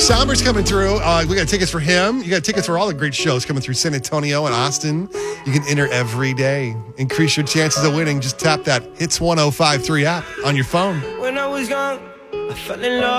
Chalmers coming through. We got tickets for him. You got tickets for all the great shows coming through San Antonio and Austin. You can enter every day. Increase your chances of winning. Just tap that Hits 105.3 app on your phone. When I was young, I fell in love.